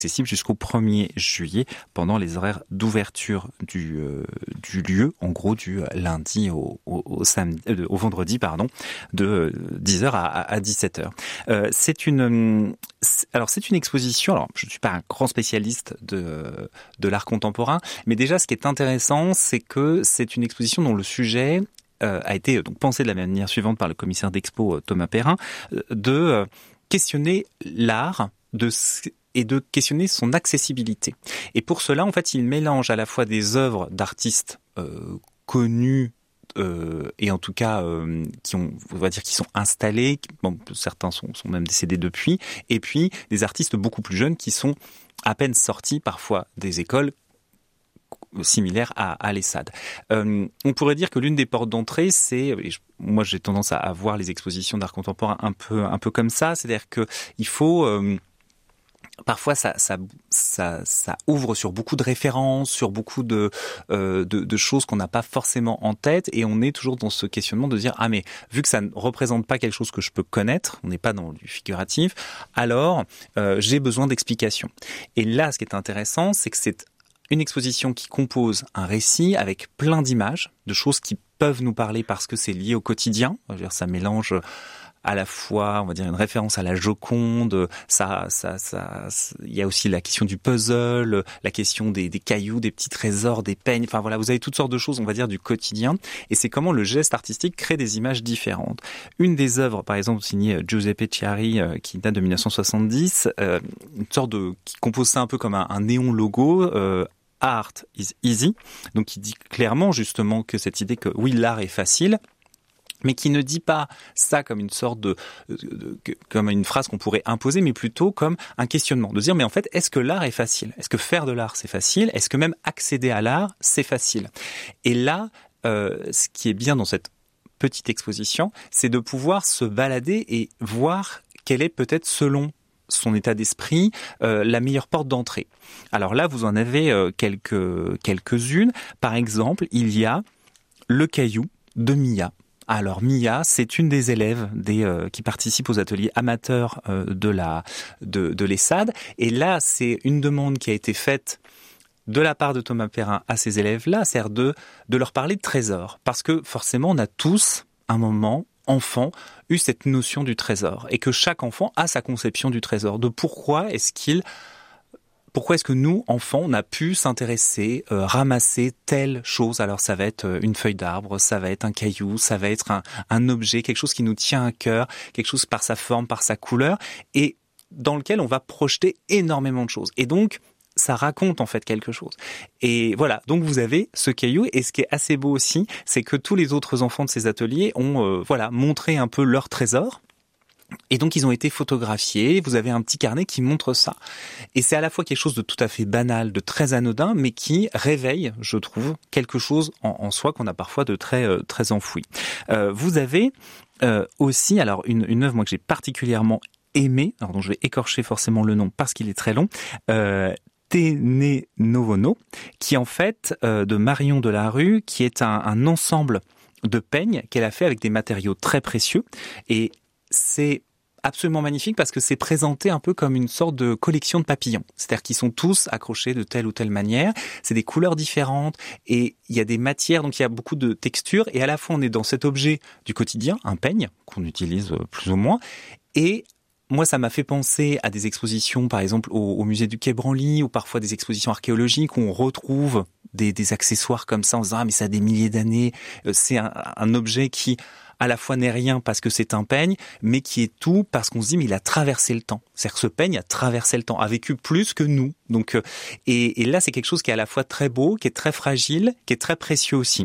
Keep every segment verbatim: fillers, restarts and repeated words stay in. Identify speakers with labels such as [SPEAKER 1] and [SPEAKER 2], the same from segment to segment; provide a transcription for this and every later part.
[SPEAKER 1] accessible jusqu'au premier juillet pendant les horaires d'ouverture du, euh, du lieu, en gros du lundi au, au, au, samedi, euh, au vendredi pardon, de dix heures à, à dix-sept heures. Euh, c'est une, c'est, alors c'est une exposition, alors je ne suis pas un grand spécialiste de, de l'art contemporain, mais déjà ce qui est intéressant, c'est que c'est une exposition dont le sujet euh, a été donc pensé de la manière suivante par le commissaire d'expo Thomas Perrin, euh, de euh, questionner l'art, de et de questionner son accessibilité. Et pour cela, en fait, il mélange à la fois des œuvres d'artistes euh, connus euh, et en tout cas euh, qui ont, on va dire, qui sont installés. Bon, certains sont, sont même décédés depuis. Et puis des artistes beaucoup plus jeunes qui sont à peine sortis parfois des écoles similaires à, à l'Essad. Euh, on pourrait dire que l'une des portes d'entrée, c'est, et je, moi j'ai tendance à, à voir les expositions d'art contemporain un peu, un peu comme ça, c'est-à-dire que il faut euh, Parfois, ça, ça, ça, ça ouvre sur beaucoup de références, sur beaucoup de, euh, de, de choses qu'on n'a pas forcément en tête, et on est toujours dans ce questionnement de dire ah mais vu que ça ne représente pas quelque chose que je peux connaître, on n'est pas dans du figuratif, alors euh, j'ai besoin d'explications. Et là, ce qui est intéressant, c'est que c'est une exposition qui compose un récit avec plein d'images, de choses qui peuvent nous parler parce que c'est lié au quotidien. Je veux dire, ça mélange à la fois, on va dire, une référence à la Joconde, ça, ça, ça, il y a aussi la question du puzzle, la question des, des cailloux, des petits trésors, des peignes, enfin voilà, vous avez toutes sortes de choses, on va dire, du quotidien, et c'est comment le geste artistique crée des images différentes. Une des œuvres, par exemple, signée Giuseppe Chiari, euh, qui date de dix-neuf cent soixante-dix, euh, une sorte de, qui compose ça un peu comme un, un néon logo, euh, Art is easy, donc qui dit clairement justement que cette idée que oui, l'art est facile, mais qui ne dit pas ça comme une sorte de, de, de comme une phrase qu'on pourrait imposer, mais plutôt comme un questionnement, de dire mais en fait est-ce que l'art est facile ? Est-ce que faire de l'art c'est facile ? Est-ce que même accéder à l'art c'est facile ? Et là, euh, ce qui est bien dans cette petite exposition, c'est de pouvoir se balader et voir quelle est peut-être selon son état d'esprit, euh, la meilleure porte d'entrée. Alors là, vous en avez euh, quelques quelques-unes. Par exemple, il y a le caillou de Mia. Alors Mia, c'est une des élèves des, euh, qui participent aux ateliers amateurs euh, de la de, de l'Essad. Et là, c'est une demande qui a été faite de la part de Thomas Perrin à ces élèves-là, c'est-à-dire de, de leur parler de trésor. Parce que forcément, on a tous, un moment, enfant, eu cette notion du trésor. Et que chaque enfant a sa conception du trésor. De pourquoi est-ce qu'il... Pourquoi est-ce que nous, enfants, on a pu s'intéresser, euh, ramasser telle chose ? Alors ça va être une feuille d'arbre, ça va être un caillou, ça va être un, un objet, quelque chose qui nous tient à cœur, quelque chose par sa forme, par sa couleur, et dans lequel on va projeter énormément de choses. Et donc, ça raconte en fait quelque chose. Et voilà, donc vous avez ce caillou, et ce qui est assez beau aussi, c'est que tous les autres enfants de ces ateliers ont euh, voilà montré un peu leur trésor. Et donc, ils ont été photographiés. Vous avez un petit carnet qui montre ça. Et c'est à la fois quelque chose de tout à fait banal, de très anodin, mais qui réveille, je trouve, quelque chose en, en soi qu'on a parfois de très, euh, très enfoui. Euh, vous avez euh, aussi, alors, une, une œuvre, moi, que j'ai particulièrement aimée, alors dont je vais écorcher forcément le nom parce qu'il est très long, euh, Téné Novono, qui en fait, euh, de Marion Delarue, qui est un, un ensemble de peignes qu'elle a fait avec des matériaux très précieux. Et c'est absolument magnifique parce que c'est présenté un peu comme une sorte de collection de papillons. C'est-à-dire qu'ils sont tous accrochés de telle ou telle manière. C'est des couleurs différentes et il y a des matières, donc il y a beaucoup de textures. Et à la fois, on est dans cet objet du quotidien, un peigne, qu'on utilise plus ou moins. Et moi, ça m'a fait penser à des expositions, par exemple, au, au musée du Quai Branly, ou parfois des expositions archéologiques où on retrouve des, des accessoires comme ça en se disant « Ah, mais ça a des milliers d'années. » C'est un, un objet qui... à la fois n'est rien parce que c'est un peigne, mais qui est tout parce qu'on se dit mais il a traversé le temps. C'est-à-dire que ce peigne a traversé le temps, a vécu plus que nous. Donc, euh, et, et là, c'est quelque chose qui est à la fois très beau, qui est très fragile, qui est très précieux aussi.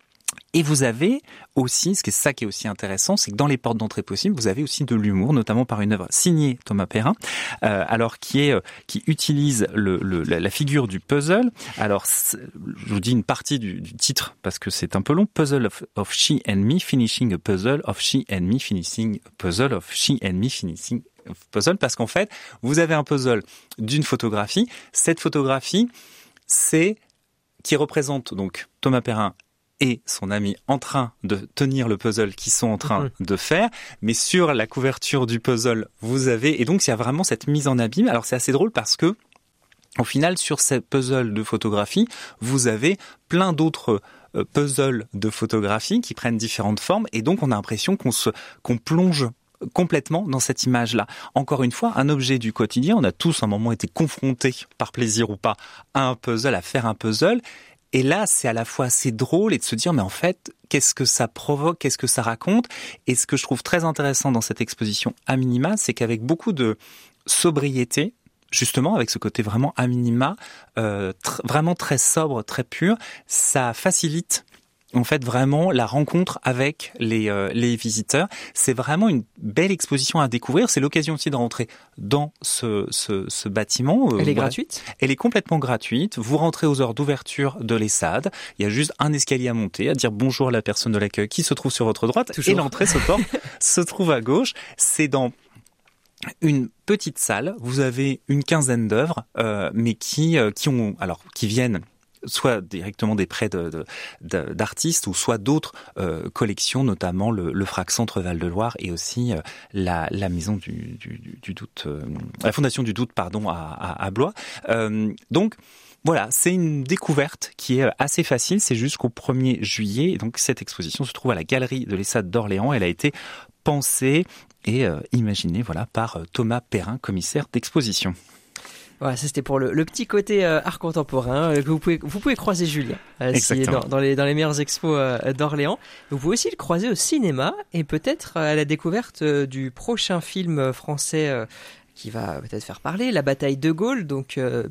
[SPEAKER 1] Et vous avez aussi, ce qui est ça qui est aussi intéressant, c'est que dans les portes d'entrée possibles, vous avez aussi de l'humour, notamment par une œuvre signée Thomas Perrin, euh, alors qui est qui utilise le, le, la figure du puzzle. Alors, je vous dis une partie du, du titre parce que c'est un peu long. Puzzle of, of she and me, finishing a puzzle of she and me, finishing a puzzle of she and me, finishing a puzzle. Parce qu'en fait, vous avez un puzzle d'une photographie. Cette photographie, c'est qui représente donc Thomas Perrin et son ami en train de tenir le puzzle qu'ils sont en train mmh. de faire. Mais sur la couverture du puzzle, vous avez... Et donc, il y a vraiment cette mise en abîme. Alors, c'est assez drôle parce que Au final, sur ces puzzles de photographie, vous avez plein d'autres euh, puzzles de photographie qui prennent différentes formes, et donc on a l'impression qu'on se qu'on plonge complètement dans cette image-là. Encore une fois, un objet du quotidien. On a tous à un moment été confrontés, par plaisir ou pas, à un puzzle, à faire un puzzle. Et là, c'est à la fois assez drôle et de se dire, mais en fait, qu'est-ce que ça provoque, qu'est-ce que ça raconte? Et ce que je trouve très intéressant dans cette exposition à minima, c'est qu'avec beaucoup de sobriété, justement, avec ce côté vraiment à minima, euh, tr- vraiment très sobre, très pur, ça facilite en fait vraiment la rencontre avec les euh, les visiteurs. C'est vraiment une belle exposition à découvrir. C'est l'occasion aussi de rentrer dans ce ce, ce bâtiment.
[SPEAKER 2] Elle est
[SPEAKER 1] ouais.
[SPEAKER 2] gratuite ?
[SPEAKER 1] Elle est complètement gratuite. Vous rentrez aux heures d'ouverture de l'E S A D. Il y a juste un escalier à monter, à dire bonjour à la personne de l'accueil qui se trouve sur votre droite. Toujours. Et l'entrée se porte, se trouve à gauche. C'est dans une petite salle. Vous avez une quinzaine d'œuvres, euh, mais qui euh, qui ont alors qui viennent soit directement des prêts de, de, de, d'artistes, ou soit d'autres euh, collections, notamment le, le Frac Centre Val-de-Loire et aussi euh, la, la Maison du, du, du Doute, euh, la Fondation du Doute, pardon, à, à, à Blois. Euh, donc voilà, c'est une découverte qui est assez facile. C'est jusqu'au premier juillet. Et donc cette exposition se trouve à la Galerie de l'E S A D d'Orléans. Elle a été pensée et euh, imaginée, voilà, par Thomas Perrin, commissaire d'exposition.
[SPEAKER 2] Voilà, ça c'était pour le, le petit côté euh, art contemporain euh, que vous pouvez vous pouvez croiser Julien euh, si, dans, dans les dans les meilleures expos euh, d'Orléans. Vous pouvez aussi le croiser au cinéma et peut-être euh, à la découverte euh, du prochain film français euh, qui va peut-être faire parler, La Bataille de Gaulle, donc euh,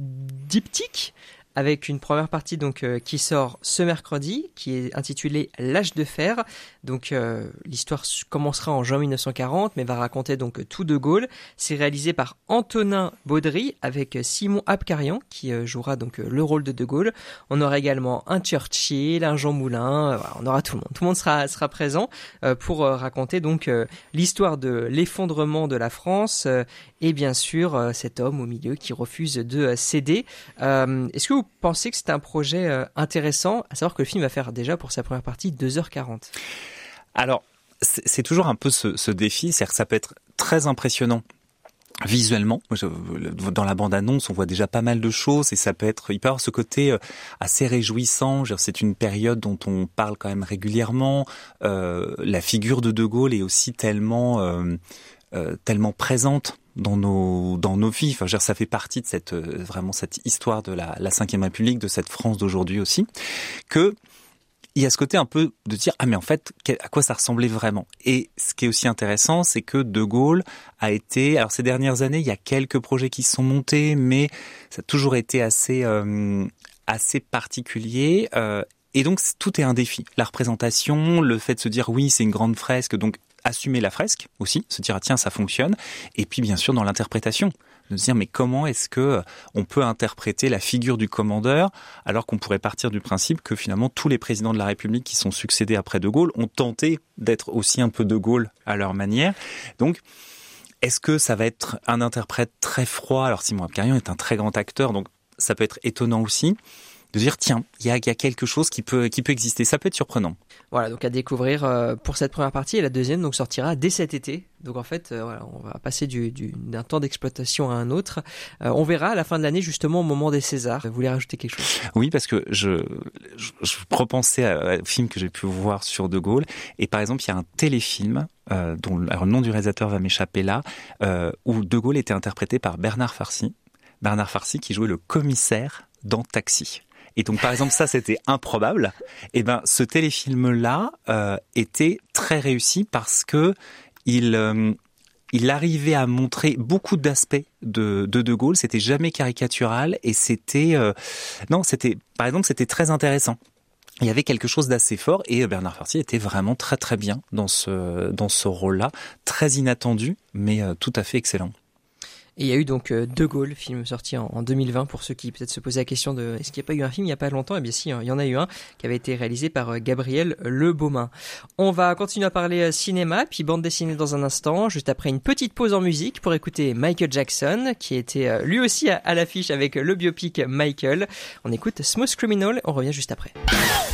[SPEAKER 2] diptyque, avec une première partie donc euh, qui sort ce mercredi, qui est intitulée L'âge de fer. Donc euh, l'histoire commencera en juin mille neuf cent quarante, mais va raconter donc tout De Gaulle. C'est réalisé par Antonin Baudry avec Simon Abkarian qui euh, jouera donc euh, le rôle de De Gaulle. On aura également un Churchill, un Jean Moulin. Euh, voilà, on aura tout le monde. Tout le monde sera sera présent euh, pour euh, raconter donc euh, l'histoire de l'effondrement de la France euh, et bien sûr euh, cet homme au milieu qui refuse de euh, céder. Euh, est-ce que vous pensez que c'est un projet euh, intéressant, à savoir que le film va faire déjà pour sa première partie deux heures quarante?
[SPEAKER 1] Alors, c'est, c'est toujours un peu ce, ce défi, c'est-à-dire que ça peut être très impressionnant visuellement. Dans la bande-annonce, on voit déjà pas mal de choses et ça peut être, il peut y avoir ce côté assez réjouissant. C'est une période dont on parle quand même régulièrement. Euh, la figure de De Gaulle est aussi tellement, euh, euh, tellement présente dans nos dans nos vies. Enfin, je veux dire, ça fait partie de cette vraiment cette histoire de la la cinquième République, de cette France d'aujourd'hui aussi, que il y a ce côté un peu de dire ah mais en fait à quoi ça ressemblait vraiment. Et ce qui est aussi intéressant, c'est que De Gaulle a été, alors ces dernières années, il y a quelques projets qui se sont montés, mais ça a toujours été assez euh, assez particulier. Euh, et donc tout est un défi. La représentation, le fait de se dire oui c'est une grande fresque, donc assumer la fresque aussi, se dire ah, tiens ça fonctionne, et puis bien sûr dans l'interprétation, de se dire mais comment est-ce que on peut interpréter la figure du commandeur alors qu'on pourrait partir du principe que finalement tous les présidents de la République qui sont succédés après De Gaulle ont tenté d'être aussi un peu De Gaulle à leur manière. Donc est-ce que ça va être un interprète très froid? Alors Simon Abkarian est un très grand acteur, donc ça peut être étonnant aussi de dire tiens, il y a, y a quelque chose qui peut qui peut exister, ça peut être surprenant.
[SPEAKER 2] Voilà, donc à découvrir euh, pour cette première partie, et la deuxième donc sortira dès cet été. Donc en fait, euh, voilà, on va passer du, du d'un temps d'exploitation à un autre. Euh, on verra à la fin de l'année justement au moment des Césars. Vous voulez rajouter quelque chose?
[SPEAKER 1] Oui, parce que je je, je repensais au film que j'ai pu voir sur De Gaulle, et par exemple il y a un téléfilm euh, dont alors, le nom du réalisateur va m'échapper là, euh, où De Gaulle était interprété par Bernard Farcy. Bernard Farcy qui jouait le commissaire dans Taxi. Et donc, par exemple, ça, c'était improbable. Et ben, ce téléfilm-là euh, était très réussi parce que il euh, il arrivait à montrer beaucoup d'aspects de de, de Gaulle. C'était jamais caricatural et c'était euh, non, c'était par exemple, c'était très intéressant. Il y avait quelque chose d'assez fort et Bernard Farcy était vraiment très très bien dans ce dans ce rôle-là, très inattendu, mais euh, tout à fait excellent.
[SPEAKER 2] Et il y a eu donc euh, De Gaulle, film sorti en, en deux mille vingt, pour ceux qui peut-être se posaient la question de est-ce qu'il n'y a pas eu un film il n'y a pas longtemps? Eh bien si, hein, il y en a eu un qui avait été réalisé par euh, Gabriel Le Beaumain. On va continuer à parler euh, cinéma, puis bande dessinée dans un instant, juste après une petite pause en musique pour écouter Michael Jackson, qui était euh, lui aussi à, à l'affiche avec le biopic Michael. On écoute Smooth Criminal, on revient juste après.